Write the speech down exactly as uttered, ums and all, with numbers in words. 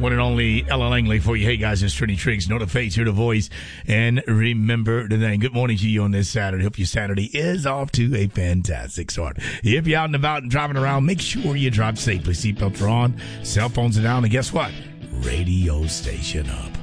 One and only Ella Langley for you. Hey, guys, it's Trini Triggs. Know the face, hear the voice, and remember the name. Good morning to you on this Saturday. Hope your Saturday is off to a fantastic start. If you're out and about and driving around, make sure you drive safely. Seatbelts are on, cell phones are down, and guess what? Radio station up.